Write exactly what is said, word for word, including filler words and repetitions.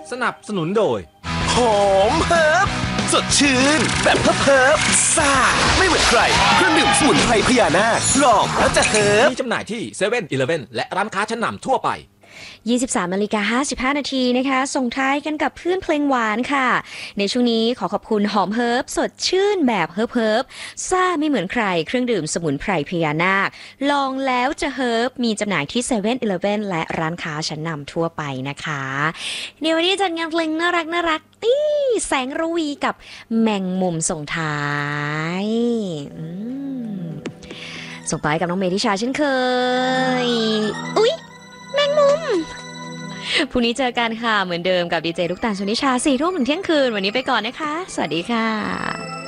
สนับสนุนโดยหอมเฮิร์บสดชื่นแบบเฮิร์บเฮิร์บซ่าไม่เหมือนใครเครื่องดื่มสมุนไพรพญานาคลองแล้วจะเฮิร์บมีจำหน่ายที่เซเว่นอีเลฟเว่นและร้านค้าชั้นนำทั่วไปยี่สิบสามนาฬิกาห้าสิบห้านาทีนะคะส่งท้ายกันกับเพื่อนเพลงหวานค่ะในช่วงนี้ขอขอบคุณหอมเฮิร์บสดชื่นแบบเฮิร์บเฮิร์บซ่าไม่เหมือนใครเครื่องดื่มสมุนไพรพญานาคลองแล้วจะเฮิร์บมีจำหน่ายที่เซเว่นอีเลฟเว่นและร้านค้าชั้นนำทั่วไปนะคะเดี๋ยววันนี้จัดงานเพลงน่ารักน่ารักตี้แสงระวีกับแมงมุมส่งท้ายส่งไปกับน้องเมธิชาเช่นเคยอุ๊ยแมงมุมพรุ่งนี้เจอกันค่ะเหมือนเดิมกับดีเจลูกตาลชนิชาสี่ทุ่มถึงเที่ยงคืนวันนี้ไปก่อนนะคะสวัสดีค่ะ